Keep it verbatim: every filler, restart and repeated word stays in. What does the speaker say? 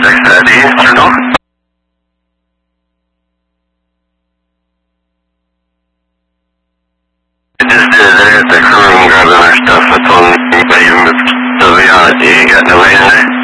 six thirty, turn off. Just did it at the crew and grabbing our stuff. That's on anybody to the V I D. Got nobody in there.